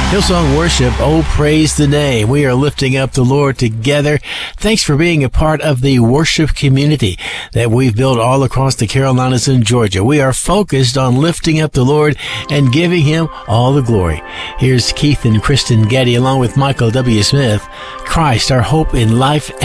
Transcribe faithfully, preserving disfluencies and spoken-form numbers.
Hillsong Worship, oh, praise the name. We are lifting up the Lord together. Thanks for being a part of the worship community that we've built all across the Carolinas and Georgia. We are focused on lifting up the Lord and giving Him all the glory. Here's Keith and Kristen Getty along with Michael W. Smith. Christ, our hope in life